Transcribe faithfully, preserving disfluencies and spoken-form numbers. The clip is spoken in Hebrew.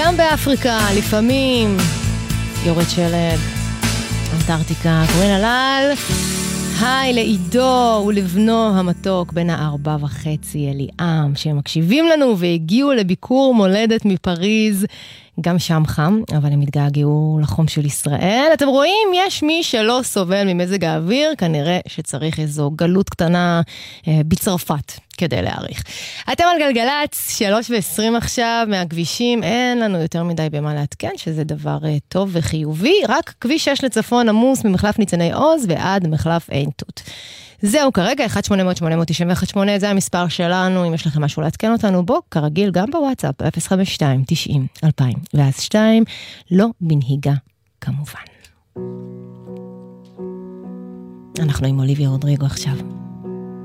גם באפריקה, לפעמים יורד שלג. אנטארקטיקה, קוראים הלל. היי לעידו ולבנו המתוק בן הארבע וחצי אליעם, שהם מקשיבים לנו והגיעו לביקור מולדת מפריז. גם שם חם, אבל הם התגעגעו לחום של ישראל. אתם רואים, יש מי שלא סובל ממזג האוויר, כנראה שצריך איזו גלות קטנה אה, בצרפת כדי להאריך. אתם על גלגלץ, שלוש ועשרים עכשיו, מהכבישים, אין לנו יותר מדי במה להתקן, שזה דבר אה, טוב וחיובי, רק כביש שש לצפון עמוס ממחלף ניצני עוז ועד מחלף עין תות. זהו כרגע, אחת שמונה אפס אפס שמונה תשע אחת שמונה, זה המספר שלנו, אם יש לכם משהו להתקן אותנו בו, כרגיל גם בוואטסאפ, אפס חמש שתיים תשעים אלפיים, ואז שתיים, לא בנהיגה כמובן. אנחנו עם אוליביה רודריגו עכשיו.